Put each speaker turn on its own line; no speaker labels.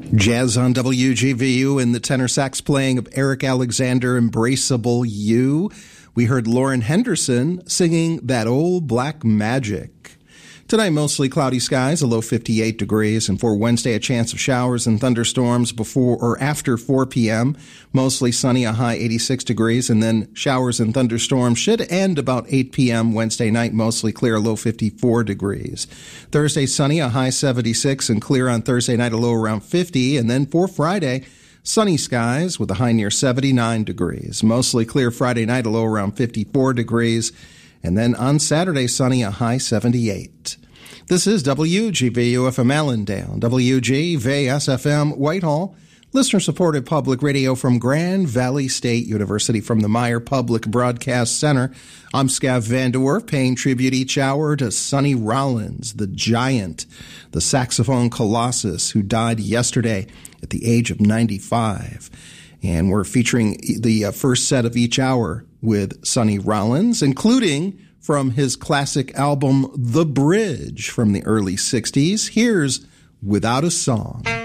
Jazz on WGVU and the tenor sax playing of Eric Alexander, Embraceable You. We heard Lauren Henderson singing That Old Black Magic. Tonight, mostly cloudy skies, a low 58 degrees, and for Wednesday, a chance of showers and thunderstorms before or after 4 p.m. Mostly sunny, a high 86 degrees, and then showers and thunderstorms should end about 8 p.m. Wednesday night, mostly clear, a low 54 degrees. Thursday, sunny, a high 76, and clear on Thursday night, a low around 50, and then for Friday, sunny skies with a high near 79 degrees. Mostly clear Friday night, a low around 54 degrees. And then on Saturday, sunny, a high 78. This is WGVU-FM Allendale, WGVS-FM Whitehall, listener-supported public radio from Grand Valley State University from the Meyer Public Broadcast Center. I'm Scav Vanderwerf, paying tribute each hour to Sonny Rollins, the giant, the saxophone colossus who died yesterday at the age of 95. And we're featuring the first set of each hour with Sonny Rollins, including from his classic album, The Bridge, from the early 60s. Here's Without a Song.